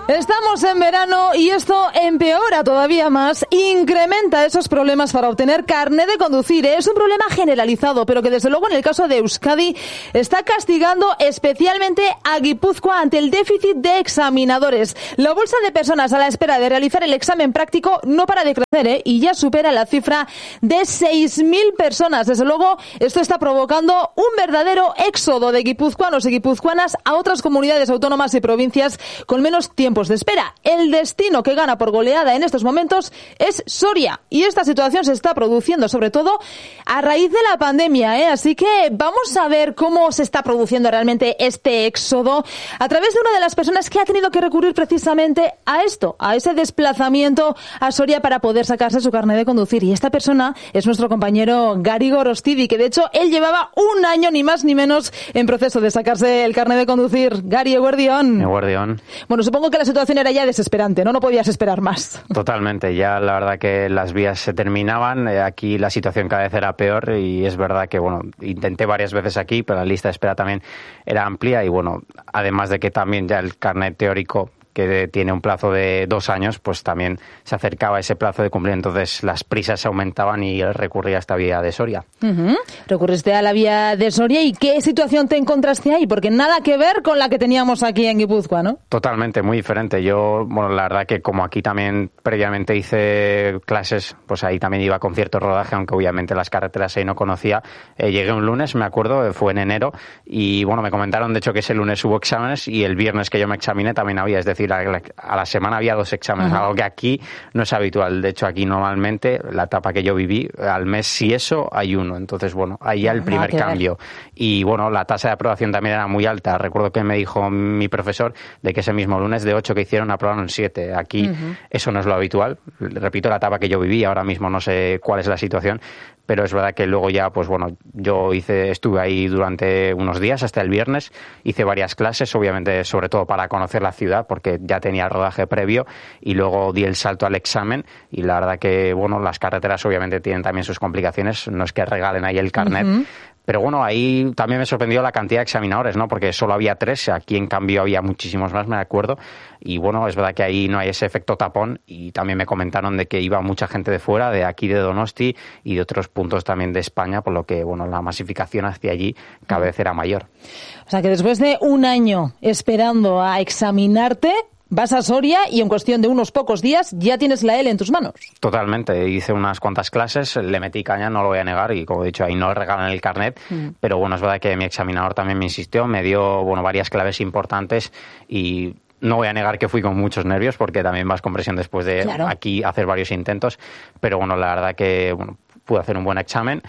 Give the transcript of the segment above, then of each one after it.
Estamos en verano y esto empeora todavía más, incrementa esos problemas para obtener carné de conducir. Es un problema generalizado, pero que desde luego en el caso de Euskadi está castigando especialmente a Guipúzcoa ante el déficit de examinadores. La bolsa de personas a la espera de realizar el examen práctico no para de crecer, y ya supera la cifra de 6.000 personas. Desde luego, esto está provocando un verdadero éxodo de guipuzcoanos y guipuzcoanas a otras comunidades autónomas y provincias con menos tiempos de espera. El destino que gana por goleada en estos momentos es Soria, y esta situación se está produciendo sobre todo a raíz de la pandemia, Así que vamos a ver cómo se está produciendo realmente este éxodo a través de una de las personas que ha tenido que recurrir precisamente a esto, a ese desplazamiento a Soria para poder sacarse su carnet de conducir. Y esta persona es nuestro compañero Gari Gorostidi, que de hecho él llevaba un año ni más ni menos en proceso de sacarse el carnet de conducir. Gari, eguerdión. Eguerdión. Bueno, supongo que la situación era ya desesperante, ¿no? No podías esperar más. Totalmente, ya la verdad que las vías se terminaban, aquí la situación cada vez era peor y es verdad que, bueno, intenté varias veces aquí, pero la lista de espera también era amplia y, bueno, además de que también ya el carnet teórico que tiene un plazo de 2 años, pues también se acercaba a ese plazo de cumplir, entonces las prisas aumentaban y recurría a esta vía de Soria. Recurriste a la vía de Soria, ¿y qué situación te encontraste ahí? Porque nada que ver con la que teníamos aquí en Guipúzcoa, ¿no? Totalmente, muy diferente. Yo, bueno, la verdad que como aquí también previamente hice clases, pues ahí también iba con cierto rodaje, aunque obviamente las carreteras ahí no conocía. Llegué un lunes, me acuerdo, fue en enero, y bueno, me comentaron de hecho que ese lunes hubo exámenes y el viernes que yo me examiné también había, es decir, a la semana había 2 exámenes, algo que aquí no es habitual. De hecho, aquí normalmente, la etapa que yo viví, al mes si eso, hay 1. Entonces, bueno, ahí ya el primer cambio. Y bueno, la tasa de aprobación también era muy alta. Recuerdo que me dijo mi profesor de que ese mismo lunes de 8 que hicieron aprobaron 7. Aquí eso no es lo habitual. Repito, la etapa que yo viví, ahora mismo no sé cuál es la situación, pero es verdad que luego ya, pues bueno, yo estuve ahí durante unos días, hasta el viernes, hice varias clases, obviamente sobre todo para conocer la ciudad, porque ya tenía el rodaje previo, y luego di el salto al examen, y la verdad que, bueno, las carreteras obviamente tienen también sus complicaciones, no es que regalen ahí el carnet, pero bueno, ahí también me sorprendió la cantidad de examinadores, ¿no? Porque solo había 3, aquí en cambio había muchísimos más, me acuerdo. Y bueno, es verdad que ahí no hay ese efecto tapón, y también me comentaron de que iba mucha gente de fuera, de aquí de Donosti y de otros puntos también de España, por lo que, bueno, la masificación hacia allí cada vez era mayor. O sea que después de un año esperando a examinarte, vas a Soria y en cuestión de unos pocos días ya tienes la L en tus manos. Totalmente, hice unas cuantas clases, le metí caña, no lo voy a negar, y como he dicho, ahí no regalan el carnet, pero bueno, es verdad que mi examinador también me insistió, me dio, bueno, varias claves importantes, y no voy a negar que fui con muchos nervios, porque también vas con presión después de aquí hacer varios intentos, pero bueno, la verdad que, bueno, pude hacer un buen examen.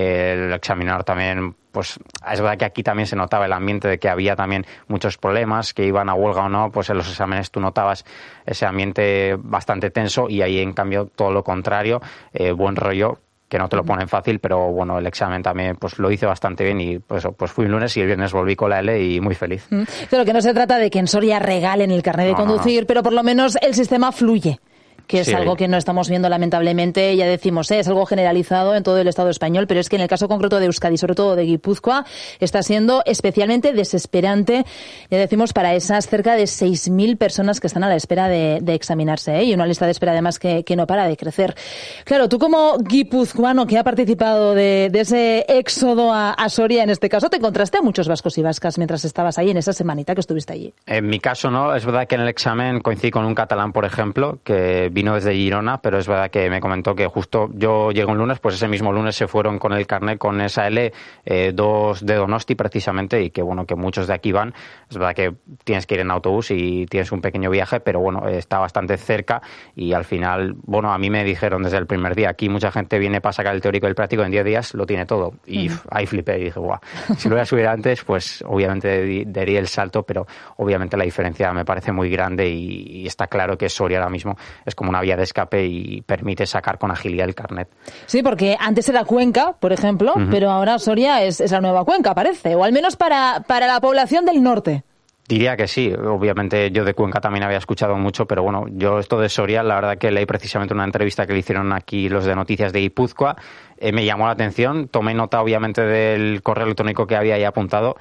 El examinador también, pues es verdad que aquí también se notaba el ambiente de que había también muchos problemas, que iban a huelga o no, pues en los exámenes tú notabas ese ambiente bastante tenso, y ahí en cambio todo lo contrario, buen rollo, que no te lo ponen fácil, pero bueno, el examen también pues lo hice bastante bien, y pues fui un lunes y el viernes volví con la L y muy feliz. Pero que no se trata de que en Soria regalen el carnet de conducir, pero por lo menos el sistema fluye, que es algo que no estamos viendo lamentablemente, ya decimos, es algo generalizado en todo el Estado español, pero es que en el caso concreto de Euskadi, sobre todo de Guipúzcoa, está siendo especialmente desesperante, ya decimos, para esas cerca de 6.000 personas que están a la espera de examinarse, y una lista de espera además que no para de crecer. Claro, tú como guipuzcoano que ha participado de ese éxodo a Soria, en este caso, ¿te encontraste a muchos vascos y vascas mientras estabas ahí en esa semanita que estuviste allí? En mi caso no, es verdad que en el examen coincidí con un catalán, por ejemplo, que vino desde Girona, pero es verdad que me comentó que justo yo llegué un lunes, pues ese mismo lunes se fueron con el carnet, con esa L, 2 de Donosti precisamente, y que bueno, que muchos de aquí van. Es verdad que tienes que ir en autobús y tienes un pequeño viaje, pero bueno, está bastante cerca, y al final, bueno, a mí me dijeron desde el primer día, aquí mucha gente viene para sacar el teórico y el práctico, en 10 días lo tiene todo, y ahí flipé y dije, guau, si lo voy a subir antes, pues obviamente daría el salto, pero obviamente la diferencia me parece muy grande, y está claro que Soria ahora mismo es como una vía de escape y permite sacar con agilidad el carnet. Sí, porque antes era Cuenca, por ejemplo, pero ahora Soria es la nueva Cuenca, parece, o al menos para la población del norte. Diría que sí. Obviamente yo de Cuenca también había escuchado mucho, pero bueno, yo esto de Soria, la verdad que leí precisamente una entrevista que le hicieron aquí los de Noticias de Guipúzcoa, me llamó la atención, tomé nota obviamente del correo electrónico que había ahí apuntado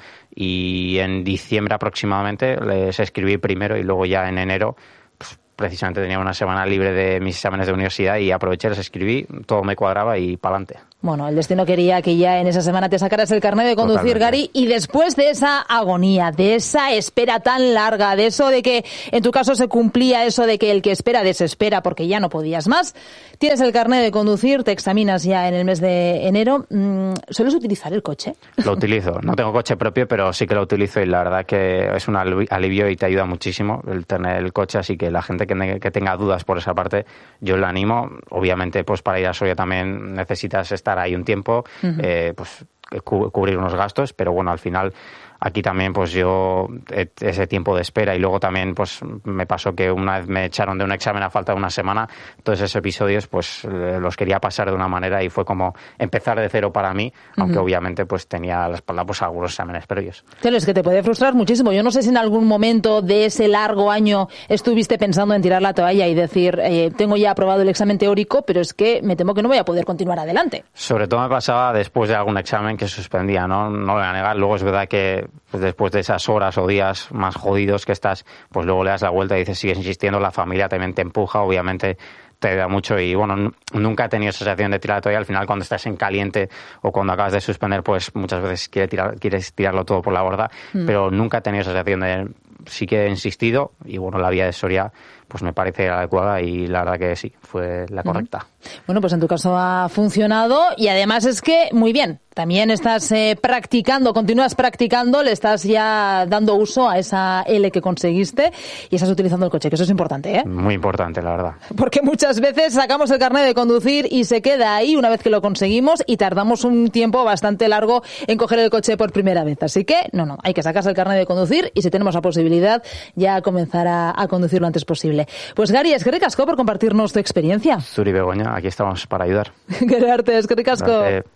y en diciembre aproximadamente les escribí primero y luego ya en enero pues, precisamente tenía una semana libre de mis exámenes de universidad y aproveché, les escribí, todo me cuadraba y pa'lante. Bueno, el destino quería que ya en esa semana te sacaras el carnet de conducir, Totalmente. Gary, y después de esa agonía, de esa espera tan larga, de eso de que en tu caso se cumplía eso de que el que espera desespera porque ya no podías más, tienes el carnet de conducir, te examinas ya en el mes de enero. ¿Sueles utilizar el coche? Lo utilizo. No tengo coche propio, pero sí que lo utilizo y la verdad que es un alivio y te ayuda muchísimo el tener el coche, así que la gente que tenga dudas por esa parte, yo le animo. Obviamente, pues para ir a Soria también necesitas estar ahí un tiempo, pues cubrir unos gastos, pero bueno, al final aquí también pues yo ese tiempo de espera y luego también pues me pasó que una vez me echaron de un examen a falta de una semana, todos esos episodios pues los quería pasar de una manera y fue como empezar de cero para mí, aunque obviamente pues tenía a la espalda pues algunos exámenes previos. Pero es que te puede frustrar muchísimo. Yo no sé si en algún momento de ese largo año estuviste pensando en tirar la toalla y decir, tengo ya aprobado el examen teórico, pero es que me temo que no voy a poder continuar adelante. Sobre todo me pasaba después de algún examen que suspendía, no lo voy a negar. Luego es verdad que pues después de esas horas o días más jodidos que estás, pues luego le das la vuelta y dices, sigues insistiendo, la familia también te empuja, obviamente te ayuda mucho y bueno, nunca he tenido esa sensación de tirar la toalla. Al final cuando estás en caliente o cuando acabas de suspender, pues muchas veces quieres tirarlo todo por la borda, pero nunca he tenido esa sensación de sí que he insistido y bueno, la vía de Soria pues me parece adecuada y la verdad que sí, fue la correcta. Bueno, pues en tu caso ha funcionado y además es que muy bien, también estás practicando, continúas practicando, le estás ya dando uso a esa L que conseguiste y estás utilizando el coche, que eso es importante, ¿eh? Muy importante, la verdad. Porque muchas veces sacamos el carnet de conducir y se queda ahí una vez que lo conseguimos y tardamos un tiempo bastante largo en coger el coche por primera vez. Así que, no, hay que sacarse el carnet de conducir y si tenemos la posibilidad ya comenzar a conducir lo antes posible. Pues Gary, eskerrik asko por compartirnos tu experiencia. Zuri Begoña, aquí estamos para ayudar. Gerarte, eskerrik asko. Gracias.